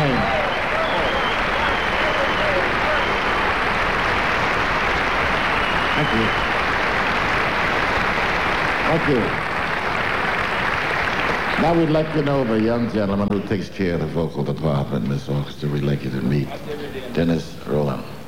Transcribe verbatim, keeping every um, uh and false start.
name. Thank you. Thank you. Now we'd like to know of a young gentleman who takes care of the vocal department in this orchestra. We'd like you to meet Dennis Roland.